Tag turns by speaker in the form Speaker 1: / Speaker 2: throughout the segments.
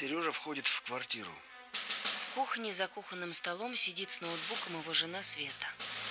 Speaker 1: Сережа входит в квартиру.
Speaker 2: В кухне за кухонным столом сидит с ноутбуком его жена Света.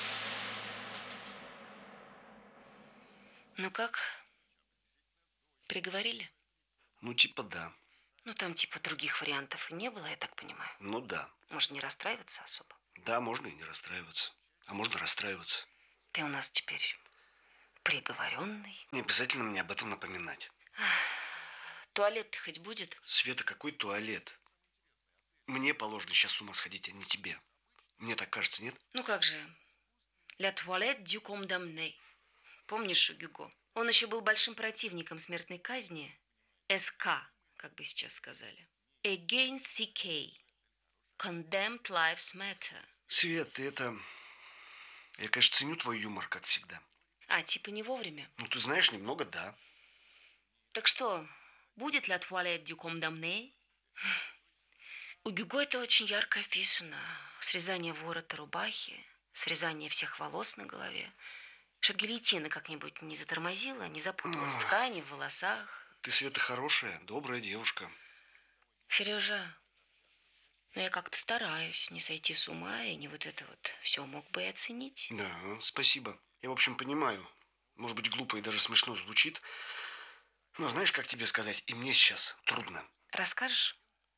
Speaker 2: Ну как? Приговорили?
Speaker 1: Ну, типа да.
Speaker 2: Ну, там типа других вариантов и не было, я так понимаю.
Speaker 1: Ну да.
Speaker 2: Может, не расстраиваться особо?
Speaker 1: Да, можно и не расстраиваться. А можно расстраиваться.
Speaker 2: Ты у нас теперь приговоренный.
Speaker 1: Не обязательно мне об этом напоминать.
Speaker 2: Туалет хоть будет?
Speaker 1: Света, какой туалет? Мне положено сейчас с ума сходить, а не тебе. Мне так кажется, нет?
Speaker 2: Ну как же? La toilette du condamné. Помнишь у Гюго? Он еще был большим противником смертной казни. СК, как бы сейчас сказали. Against CK. Condemned lives matter.
Speaker 1: Свет, ты это... Я, конечно, ценю твой юмор, как всегда.
Speaker 2: А, типа не вовремя.
Speaker 1: Ну, ты знаешь, немного да.
Speaker 2: Так что, будет la toilette du condamné? У Гюго это очень ярко описано. Срезание ворота рубахи, срезание всех волос на голове. Чтоб гильотина как-нибудь не затормозила, не запуталась в ткани, в волосах.
Speaker 1: Ты, Света, хорошая, добрая девушка.
Speaker 2: Сережа, ну я как-то стараюсь не сойти с ума и не вот это вот все мог бы и оценить.
Speaker 1: Да, спасибо. Я, в общем, понимаю. Может быть, глупо и даже смешно звучит. Но знаешь, как тебе сказать, и мне сейчас трудно.
Speaker 2: Расскажешь?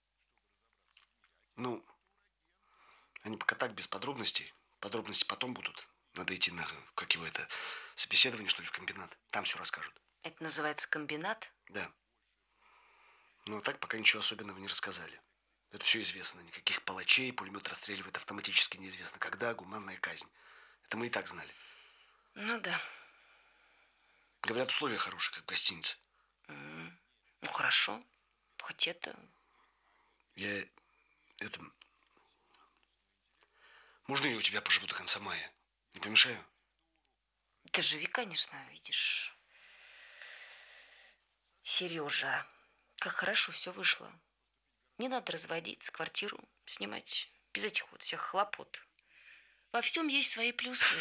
Speaker 1: Ну, они пока так, без подробностей. Подробности потом будут. Надо идти на, как его это, собеседование, что ли, в комбинат. Там все расскажут.
Speaker 2: Это называется комбинат?
Speaker 1: Да. Но так пока ничего особенного не рассказали. Это все известно. Никаких палачей, пулемет расстреливает автоматически неизвестно когда, гуманная казнь. Это мы и так знали.
Speaker 2: Ну да.
Speaker 1: Говорят, условия хорошие, как в гостинице.
Speaker 2: Ну хорошо. Хоть это...
Speaker 1: Я... Это... Можно я у тебя поживу до конца мая? Не помешаю?
Speaker 2: Да живи, конечно, видишь. Сережа, как хорошо все вышло. Не надо разводиться, квартиру снимать без этих вот всех хлопот. Во всем есть свои плюсы.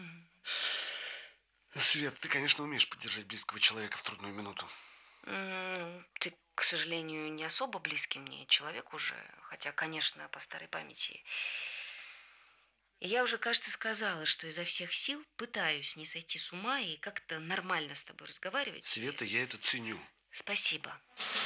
Speaker 1: Свет, ты, конечно, умеешь поддержать близкого человека в трудную минуту.
Speaker 2: Ты, к сожалению, не особо близкий мне человек уже. Хотя, конечно, по старой памяти. И я уже, кажется, сказала, что изо всех сил пытаюсь не сойти с ума и как-то нормально с тобой разговаривать.
Speaker 1: Света, я это ценю.
Speaker 2: Спасибо.